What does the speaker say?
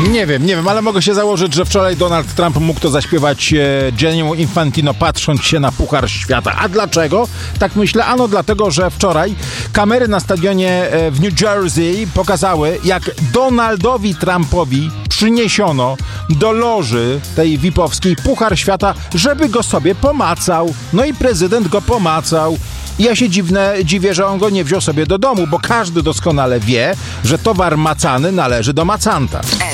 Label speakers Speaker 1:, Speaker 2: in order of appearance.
Speaker 1: Nie wiem, ale mogę się założyć, że wczoraj Donald Trump mógł to zaśpiewać Gianniemu Infantino, patrząc się na Puchar Świata. A dlaczego? Tak myślę, ano dlatego, że wczoraj kamery na stadionie w New Jersey pokazały, jak Donaldowi Trumpowi przyniesiono do loży tej VIP-owskiej Puchar Świata, żeby go sobie pomacał. No i prezydent go pomacał. I ja się dziwię, że on go nie wziął sobie do domu, bo każdy doskonale wie, że towar macany należy do macanta.